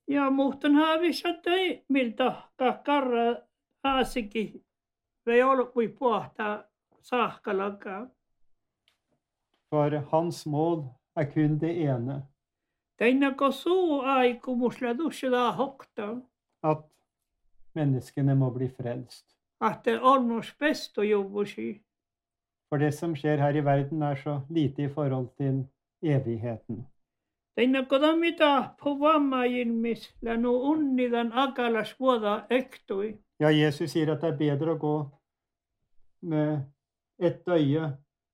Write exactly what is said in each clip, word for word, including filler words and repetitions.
Ja muuten haavisatoi miltä karra aasikin vei olpui puhtaa sahkalakaan. For hans mål er kun det ene, Teinako suu aikumus la tussida hokta, at menneskene må bli frelst. ahte onnus pesto juvusi. For det som skjer her i verden er så lite i forhold til evigheten. Teinako ta mitä puvammailmis la nu unnidan akalas vuoda ektui. Ja, Jesus sier at det er bedre å gå med ett øye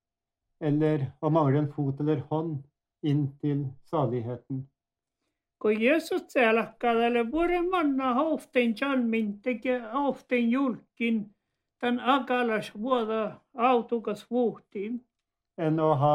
eller å mangle en fot eller hånd inn til saligheten. Kun Jeesus selkkadalle vuoren manna hoftein jalmin teke hoftein julkin tän akalas vuoda autukas vuhtiin. Enn å ha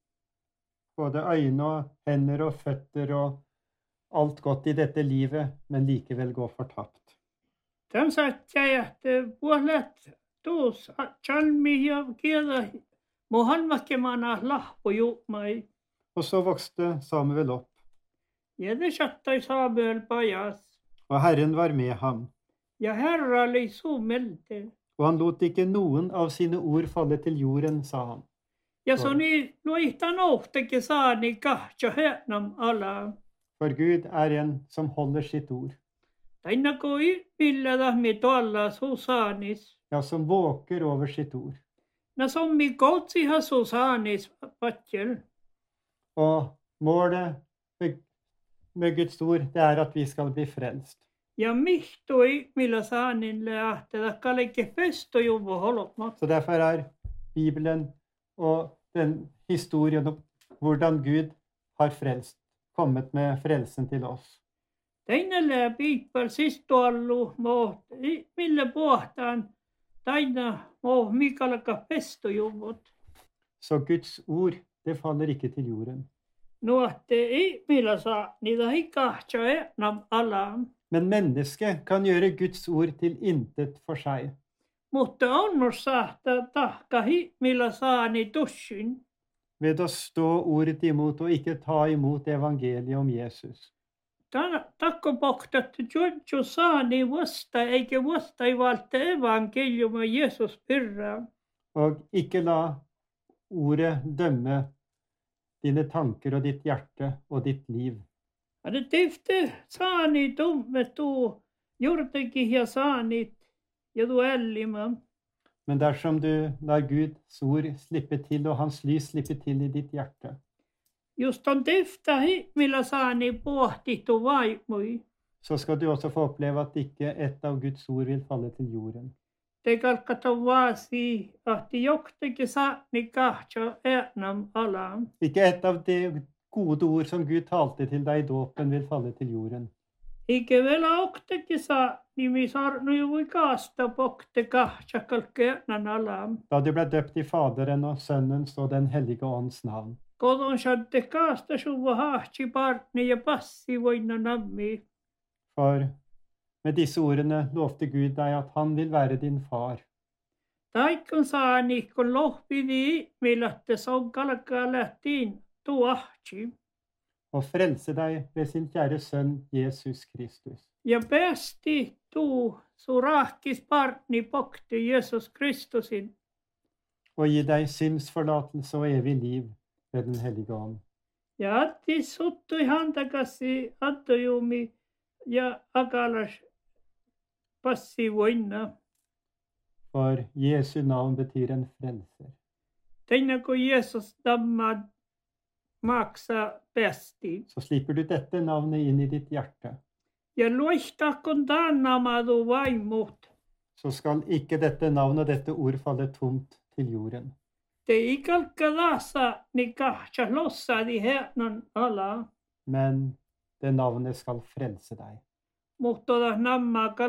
både øyne og hender og føtter og alt godt i dette livet, men likevel gå fortapt. Tän saattaa että vuolet tuus jalmi ja kielä muhalmakemana lahpo juumai. Og så vokste Samuel opp, Ja det sattui Samuel pajas. og Herren var med ham. Ja Herra oli suumelte. Og han lot ikke noen av sine ord falle til jorden, sa han. Ja se oli noihtan ohteke saani kahtja hernam ala. For Gud er en som holder sitt ord, Tainako millä tahmi tuolla susaanis. ja, som våker over sitt ord. Na sommi koutsiha susaanis patjel. Og målet med, med Guds ord, det er at vi skal bli frelst. Ja mihtui millä saanin lähtedä kaleke pesto juvo holotmat. Så derfor er Bibelen og den historien om hvordan Gud har frelst, kommet med frelsen til oss. Teinellä piippal siis tuollu mo millä pohtaan taina mo mikalaka pesto juvot. Så Guds ord, det faller ikke til jorden. Nuotte ei millä saa niitä hikahtja enam alaan. Men mennesket kan gjøre Guds ord til intet for seg. Mutta onnus saattaa tahkahi millä saani tussin. Ved å stå ordet imot og ikke ta imot evangeliet om Jesus. Takko pohtattu juotju saani vasta eikä vasta ei valta evankeliuma Jeesus pyrrää. Og ikke la ordet dømme dine tanker og ditt hjerte og ditt liv. Ja det tifte saani tummettu juurtekin ja saanit ja tu ällimä. Men dersom du lar Guds ord slippe til og hans lys slippe til i ditt hjerte, Just on tiftahi millä saani pohtittu vaimui. så skal du også få oppleve at ikke ett av Guds ord vil falle til jorden. Te kalkata vaasi ahti joktekin saani kahtja enam alaan. Ikke ett av de gode ord som Gud talte til deg i dåpen vil falle til jorden. Eikä vielä oktekin saa nimi sarnu juvui kaasta pokte kahtja kalkenan alaan. Da du ble døpt i Faderen og Sønnens og Den hellige ånds navn. Kodon satte kaasta suva hahti partni ja passi voina nammi. For med disse ordene lovte Gud deg at han vil være din far. Taikon saani kun lohpidi millatte son kalkaa lähtiin tuahti. Og frelse deg ved sin kjære sønn Jesus Kristus. Ja päästi tuu surahkis partni pokti Jeesus Kristusin. Og gi deg syndsforlatelse og evig liv ved Den hellige ånd. Ja atti suttui hantakassi attojumi ja akalas passi voina. For Jesu navn betyr en frelser. Teinako Jeesus damma maksa päästi. Så slipper du dette navnet inn i ditt hjerte, Ja luihtakon taannamadu vaimut. så skal ikke dette navn og dette ord falle tomt til jorden. Te ei kalkkalassa ni kahtja lossadi hernan ala. Men det navnet skal frelse deg. Mutta namma